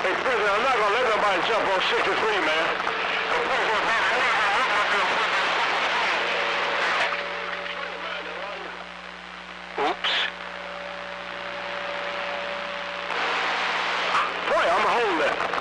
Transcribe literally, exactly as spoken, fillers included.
Hey, President, I'm not going to let nobody jump on sixty-three, man. Oops. Boy, I'm holding it.